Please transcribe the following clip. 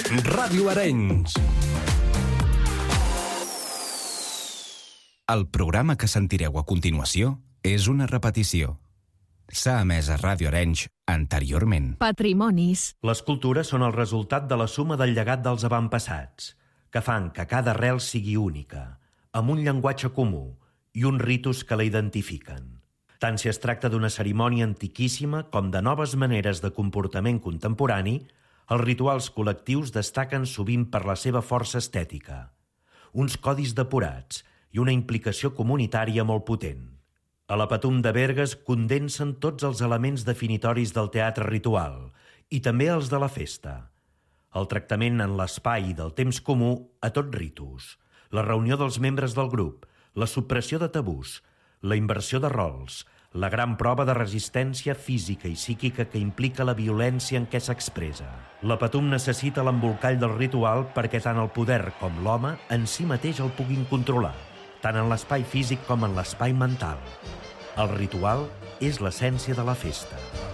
Ràdio Arenys. El programa que sentireu a continuació és una repetició. S'ha emès a Ràdio Arenys anteriorment. Patrimonis. Les cultures són el resultat de la suma del llegat dels avantpassats, que fan que cada arrel sigui única, amb un llenguatge comú i uns ritus que la identifiquen. Tant si es tracta d'una cerimònia antiquíssima com de noves maneres de comportament contemporani, els rituals col·lectius destaquen sovint per la seva força estètica, uns codis depurats i una implicació comunitària molt potent. A la Patum de Bergues condensen tots els elements definitoris del teatre ritual i també els de la festa. El tractament en l'espai del temps comú a tot ritus, la reunió dels membres del grup, la supressió de tabús, la inversió de rols, la gran prova de resistència física i psíquica que implica la violència en què s'expressa. La Patum necessita l'embolcall del ritual perquè tant el poder com l'home en si mateix el puguin controlar, tant en l'espai físic com en l'espai mental. El ritual és l'essència de la festa.